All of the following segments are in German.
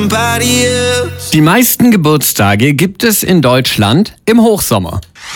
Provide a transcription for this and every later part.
Die meisten Geburtstage gibt es in Deutschland im Hochsommer.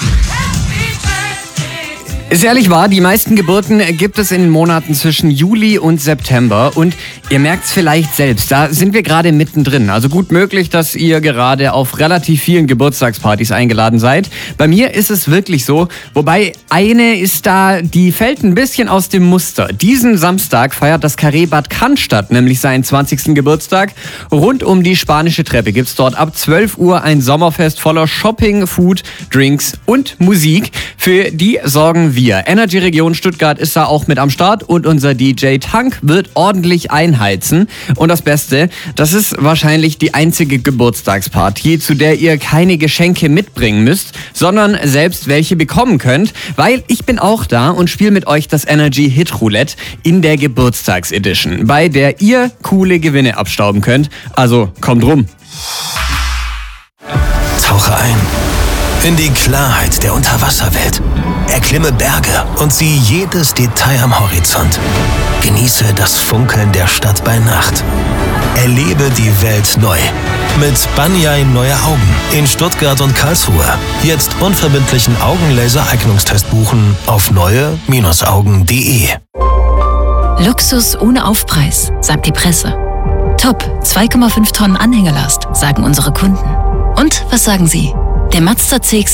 Ist ehrlich wahr, die meisten Geburten gibt es in den Monaten zwischen Juli und September und ihr merkt es vielleicht selbst, da sind wir gerade mittendrin. Also gut möglich, dass ihr gerade auf relativ vielen Geburtstagspartys eingeladen seid. Bei mir ist es wirklich so, wobei eine ist da, die fällt ein bisschen aus dem Muster. Diesen Samstag feiert das Carré Bad Cannstatt nämlich seinen 20. Geburtstag. Rund um die Spanische Treppe gibt's dort ab 12 Uhr ein Sommerfest voller Shopping, Food, Drinks und Musik. Für die sorgen wir. Energy Region Stuttgart ist da auch mit am Start und unser DJ Tank wird ordentlich einheizen. Und das Beste, das ist wahrscheinlich die einzige Geburtstagsparty, zu der ihr keine Geschenke mitbringen müsst, sondern selbst welche bekommen könnt, weil ich bin auch da und spiele mit euch das Energy Hit Roulette in der Geburtstagsedition, bei der ihr coole Gewinne abstauben könnt. Also kommt rum. Tauche ein in die Klarheit der Unterwasserwelt. Erklimme Berge und sieh jedes Detail am Horizont. Genieße das Funkeln der Stadt bei Nacht. Erlebe die Welt neu. Mit Banjai Neue Augen in Stuttgart und Karlsruhe. Jetzt unverbindlichen Augenlaser-Eignungstest buchen auf neue-augen.de. Luxus ohne Aufpreis, sagt die Presse. Top, 2,5 Tonnen Anhängerlast, sagen unsere Kunden. Und was sagen Sie? Der Mazda CX